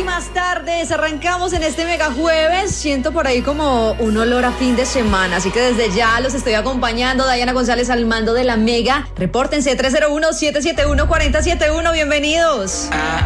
Buenísimas tardes, arrancamos en este mega jueves. Siento por ahí como un olor a fin de semana, así que desde ya los estoy acompañando. Dayana González al mando de la mega. Repórtense 301-771-4071, bienvenidos.